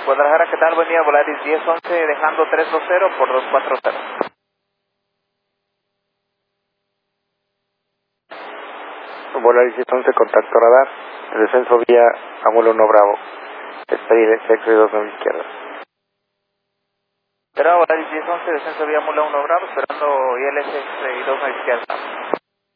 Guadalajara, ¿qué tal? Buen día, Volaris 1011, dejando 320 por 240. Volaris 1011, contacto radar, el descenso vía Amulo 1 Bravo, despedir sexo y 2 a la izquierda. Pero Volaris 1011, descenso vía Mula 1 Bravo, esperando ILS y 2 a la izquierda.